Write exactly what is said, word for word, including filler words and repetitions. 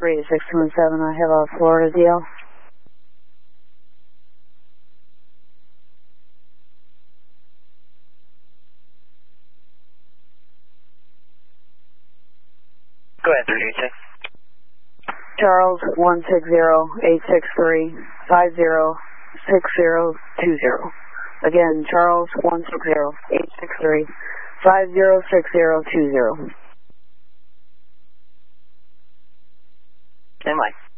three six two one seven, I have a Florida deal. Go ahead, three eight six. Charles, one six zero eight six three five zero six zero two zero. Again, Charles, one six zero eight six three five zero six zero two zero. Stand by.